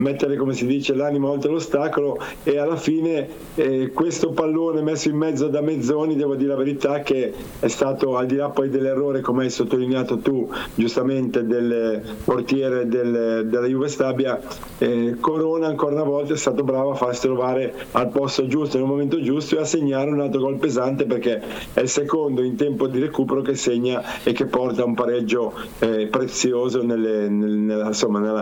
mettere, come si dice, l'anima oltre l'ostacolo, e alla fine questo pallone messo in mezzo da Mezzoni, devo dire la verità che è stato, al di là poi dell'errore, come hai sottolineato tu giustamente, del portiere della Juve Stabia, Corona ancora una volta è stato bravo a farsi trovare al posto giusto nel momento giusto e a segnare un altro gol pesante, perché è il secondo in tempo di recupero che segna e che porta un pareggio prezioso nella